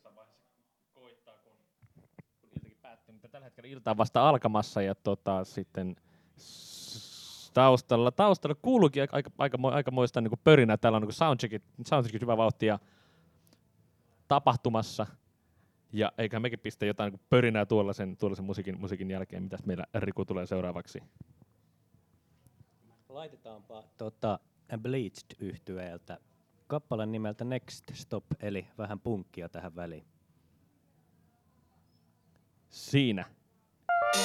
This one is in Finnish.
iltakin päättyy, mutta tällä hetkellä ilta on vasta alkamassa ja sitten taustalla kuuluukin aikamoista niin pörinää. Täällä on niin soundcheckit hyvä vauhtia tapahtumassa. Ja eikä mekin pistä jotain niin pörinää tuollaisen musiikin jälkeen. Mitäs meillä Riku tulee seuraavaksi? Laitetaanpa Bleached-yhtyeeltä kappaleen nimeltä Next Stop, eli vähän punkkia tähän väliin. Siinä.